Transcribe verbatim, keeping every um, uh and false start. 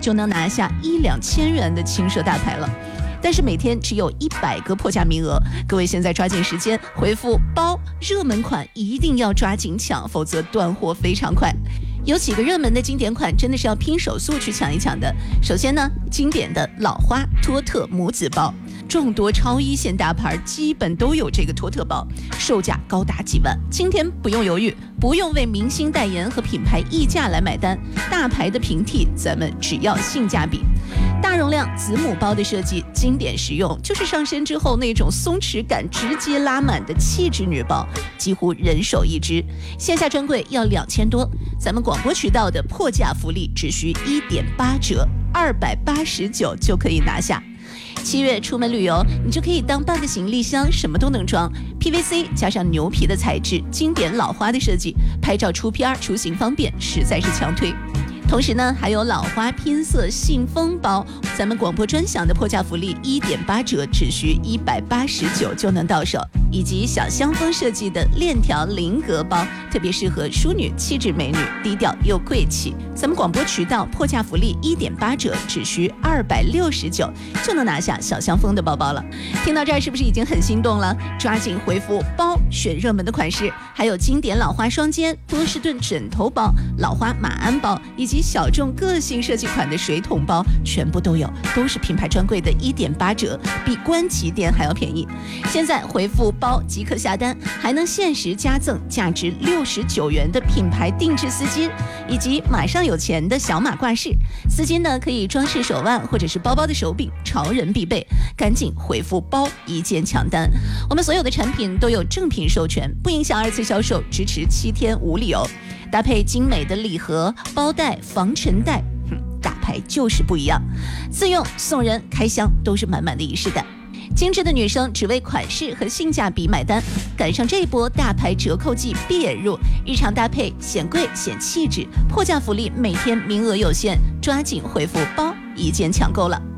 就能拿下一两千元的轻奢大牌了。但是每天只有一百个破价名额，各位现在抓紧时间回复包热门款，一定要抓紧抢，否则断货非常快。有几个热门的经典款真的是要拼手速去抢一抢的。首先呢，经典的老花托特母子包，众多超一线大牌基本都有这个托特包，售价高达几万。今天不用犹豫，不用为明星代言和品牌溢价来买单，大牌的平替咱们只要性价比。大容量子母包的设计经典实用，就是上身之后那种松弛感直接拉满的气质女包，几乎人手一只。线下专柜要两千多，咱们广播渠道的破价福利只需一点八折，二百八十九就可以拿下。七月出门旅游，你就可以当半个行李箱，什么都能装。P V C 加上牛皮的材质，经典老花的设计，拍照出片出行方便，实在是强推。同时呢，还有老花拼色信封包，咱们广播专享的破价福利一点八折，只需一百八十九就能到手。以及小香风设计的链条菱格包，特别适合淑女气质美女，低调又贵气。咱们广播渠道破价福利一点八折，只需二百六十九就能拿下小香风的包包了。听到这儿是不是已经很心动了？抓紧回复包，选热门的款式，还有经典老花双肩、波士顿枕头包、老花马鞍包，以及小众个性设计款的水桶包，全部都有，都是品牌专柜的一点八折，比官旗店还要便宜。现在回复包即可下单，还能限时加赠价值六十九元的品牌定制丝巾，以及马上有钱的小马挂饰。丝巾呢可以装饰手腕或者是包包的手柄，潮人必备。赶紧回复包一键抢单。我们所有的产品都有正品授权，不影响二次销售，支持七天无理由。搭配精美的礼盒、包袋、防尘袋，哼，大牌就是不一样。自用、送人、开箱都是满满的仪式感。精致的女生只为款式和性价比买单，赶上这一波大牌折扣季别入，日常搭配显贵显气质，破价福利每天名额有限，抓紧回复包一键抢购了。